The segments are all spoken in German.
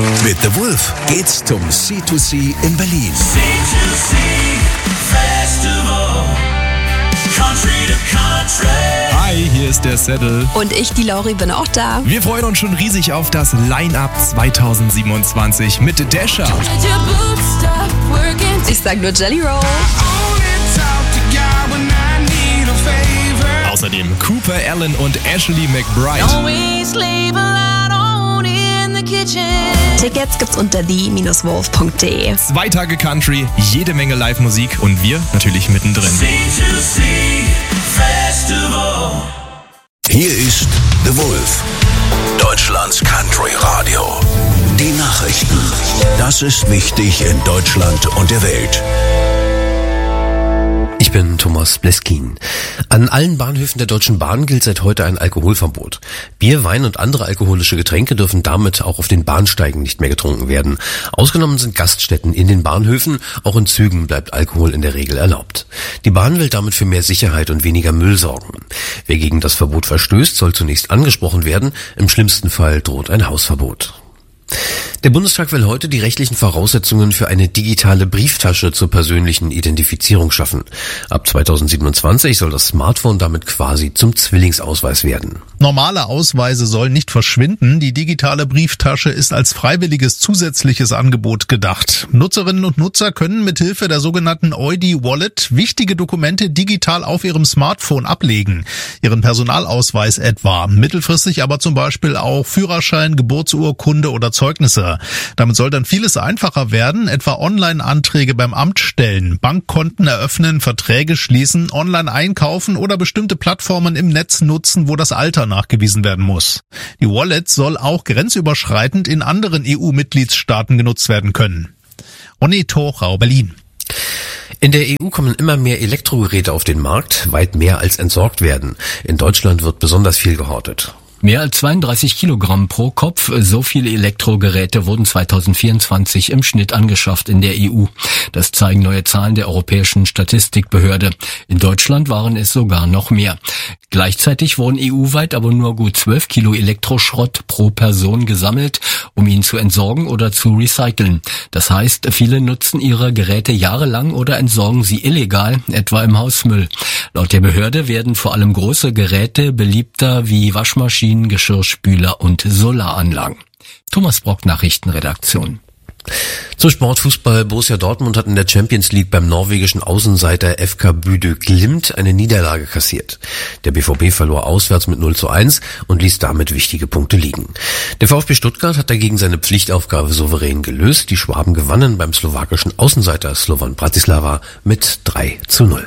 Mit The Wolf geht's zum C2C in Berlin. C2C Festival, Country to Country. Hi, hier ist der Saddle. Und ich, die Lauri, bin auch da. Wir freuen uns schon riesig auf das Line-Up 2027 mit Dasher. Ich sag nur Jelly Roll. Außerdem Cooper Allen und Ashley McBride. Tickets gibt's unter the-wolf.de. 2 Tage Country, jede Menge Live-Musik und wir natürlich mittendrin. C2C Festival. Hier ist The Wolf, Deutschlands Country Radio. Die Nachrichten. Das ist wichtig in Deutschland und der Welt. Ich bin Thomas Bleskin. An allen Bahnhöfen der Deutschen Bahn gilt seit heute ein Alkoholverbot. Bier, Wein und andere alkoholische Getränke dürfen damit auch auf den Bahnsteigen nicht mehr getrunken werden. Ausgenommen sind Gaststätten in den Bahnhöfen, auch in Zügen bleibt Alkohol in der Regel erlaubt. Die Bahn will damit für mehr Sicherheit und weniger Müll sorgen. Wer gegen das Verbot verstößt, soll zunächst angesprochen werden, im schlimmsten Fall droht ein Hausverbot. Der Bundestag will heute die rechtlichen Voraussetzungen für eine digitale Brieftasche zur persönlichen Identifizierung schaffen. Ab 2027 soll das Smartphone damit quasi zum Zwillingsausweis werden. Normale Ausweise sollen nicht verschwinden. Die digitale Brieftasche ist als freiwilliges zusätzliches Angebot gedacht. Nutzerinnen und Nutzer können mithilfe der sogenannten Eudi-Wallet wichtige Dokumente digital auf ihrem Smartphone ablegen. Ihren Personalausweis etwa. Mittelfristig aber zum Beispiel auch Führerschein, Geburtsurkunde oder Zeugnisse. Damit soll dann vieles einfacher werden, etwa Online-Anträge beim Amt stellen, Bankkonten eröffnen, Verträge schließen, online einkaufen oder bestimmte Plattformen im Netz nutzen, wo das Alter nachgewiesen werden muss. Die Wallet soll auch grenzüberschreitend in anderen EU-Mitgliedstaaten genutzt werden können. Onni Torau, Berlin. In der EU kommen immer mehr Elektrogeräte auf den Markt, weit mehr als entsorgt werden. In Deutschland wird besonders viel gehortet. Mehr als 32 Kilogramm pro Kopf, so viele Elektrogeräte wurden 2024 im Schnitt angeschafft in der EU. Das zeigen neue Zahlen der Europäischen Statistikbehörde. In Deutschland waren es sogar noch mehr. Gleichzeitig wurden EU-weit aber nur gut 12 Kilo Elektroschrott pro Person gesammelt, um ihn zu entsorgen oder zu recyceln. Das heißt, viele nutzen ihre Geräte jahrelang oder entsorgen sie illegal, etwa im Hausmüll. Laut der Behörde werden vor allem große Geräte beliebter wie Waschmaschinen, Geschirrspüler und Solaranlagen. Thomas Brock, Nachrichtenredaktion. Zum Sportfußball. Borussia Dortmund hat in der Champions League beim norwegischen Außenseiter FK Bodø Glimt eine Niederlage kassiert. Der BVB verlor auswärts mit 0:1 und ließ damit wichtige Punkte liegen. Der VfB Stuttgart hat dagegen seine Pflichtaufgabe souverän gelöst. Die Schwaben gewannen beim slowakischen Außenseiter Slovan Bratislava mit 3:0.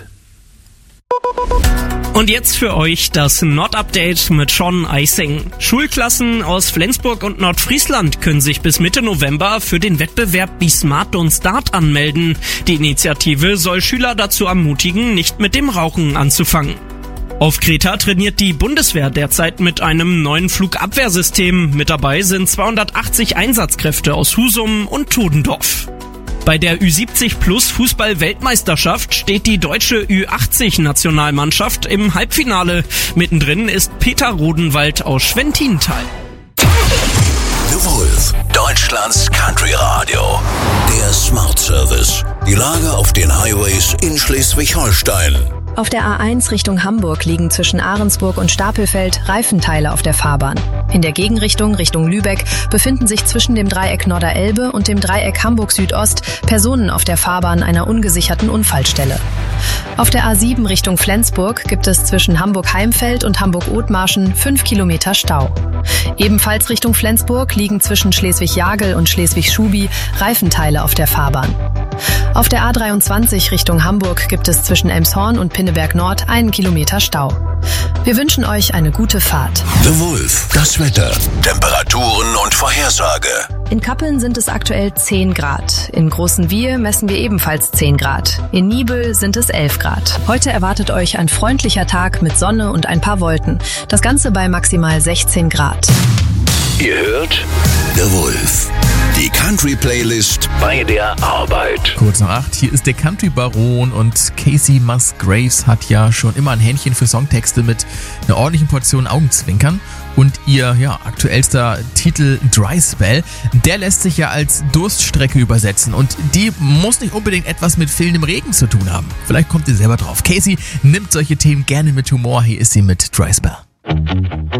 Und jetzt für euch das Nord-Update mit Sean Eising. Schulklassen aus Flensburg und Nordfriesland können sich bis Mitte November für den Wettbewerb Be Smart Don't Start anmelden. Die Initiative soll Schüler dazu ermutigen, nicht mit dem Rauchen anzufangen. Auf Kreta trainiert die Bundeswehr derzeit mit einem neuen Flugabwehrsystem. Mit dabei sind 280 Einsatzkräfte aus Husum und Tudendorf. Bei der Ü70+ Fußball-Weltmeisterschaft steht die deutsche Ü80-Nationalmannschaft im Halbfinale. Mittendrin ist Peter Rodenwald aus Schwentintal. The Wolf, Deutschlands Country Radio. Der Smart Service. Die Lage auf den Highways in Schleswig-Holstein. Auf der A1 Richtung Hamburg liegen zwischen Ahrensburg und Stapelfeld Reifenteile auf der Fahrbahn. In der Gegenrichtung Richtung Lübeck befinden sich zwischen dem Dreieck Norderelbe und dem Dreieck Hamburg Südost Personen auf der Fahrbahn einer ungesicherten Unfallstelle. Auf der A7 Richtung Flensburg gibt es zwischen Hamburg-Heimfeld und Hamburg-Othmarschen 5 Kilometer Stau. Ebenfalls Richtung Flensburg liegen zwischen Schleswig-Jagel und Schleswig-Schubi Reifenteile auf der Fahrbahn. Auf der A23 Richtung Hamburg gibt es zwischen Elmshorn und Pinneberg Nord 1 Kilometer Stau. Wir wünschen euch eine gute Fahrt. The Wolf, das Wetter, Temperaturen und Vorhersage. In Kappeln sind es aktuell 10 Grad. In Großenwiehe messen wir ebenfalls 10 Grad. In Niebüll sind es 11 Grad. Heute erwartet euch ein freundlicher Tag mit Sonne und ein paar Wolken. Das Ganze bei maximal 16 Grad. Ihr hört The Wolf. Die Country-Playlist bei der Arbeit. Kurz nach 8, hier ist der Country-Baron und Casey Musgraves hat ja schon immer ein Händchen für Songtexte mit einer ordentlichen Portion Augenzwinkern. Und ihr aktuellster Titel Dry Spell, der lässt sich ja als Durststrecke übersetzen und die muss nicht unbedingt etwas mit fehlendem Regen zu tun haben. Vielleicht kommt ihr selber drauf. Casey nimmt solche Themen gerne mit Humor, hier ist sie mit Dry Spell.